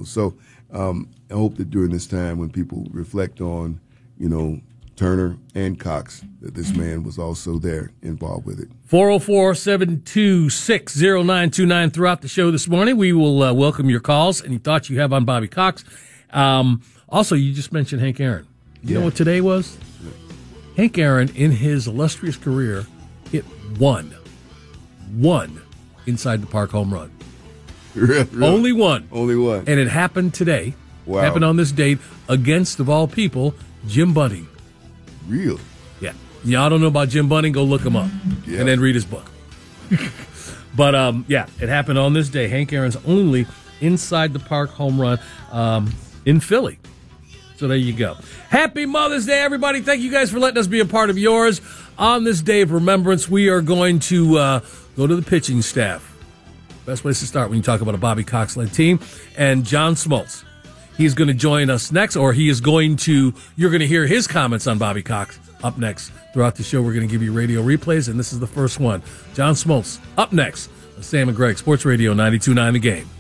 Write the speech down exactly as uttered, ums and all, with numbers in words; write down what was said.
So um, I hope that during this time when people reflect on, you know, Turner and Cox, that this man was also there involved with it. four oh four, seven two six, oh nine two nine throughout the show this morning. We will uh, welcome your calls, any thoughts you have on Bobby Cox. Um, also, you just mentioned Hank Aaron. You yeah. know what today was? Yeah. Hank Aaron, in his illustrious career, hit one, one inside the park home run. Really? Only one. Only one. And it happened today. Wow. Happened on this date against, of all people, Jim Bunning. Really? Yeah. Y'all don't know about Jim Bunning? Go look him up yeah. and then read his book. But, um, yeah, it happened on this day. Hank Aaron's only inside the park home run um, in Philly. So there you go. Happy Mother's Day, everybody. Thank you guys for letting us be a part of yours. On this day of remembrance, we are going to uh, go to the pitching staff. Best place to start when you talk about a Bobby Cox-led team. And John Smoltz. He's going to join us next, or he is going to, you're going to hear his comments on Bobby Cox up next. Throughout the show, we're going to give you radio replays, and this is the first one. John Smoltz, up next. Sam and Greg, Sports Radio ninety-two point nine The Game.